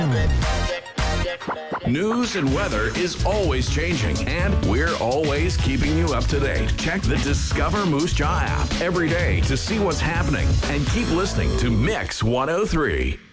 News and weather is always changing, and we're always keeping you up to date. Check the Discover Moose Jaw app every day to see what's happening, and keep listening to Mix 103.